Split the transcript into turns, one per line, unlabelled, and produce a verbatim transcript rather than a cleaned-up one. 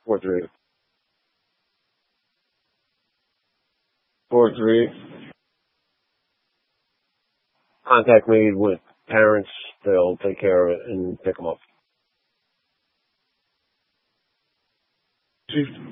Four three. Four three. Contact me with parents. They'll take care of it and pick them up.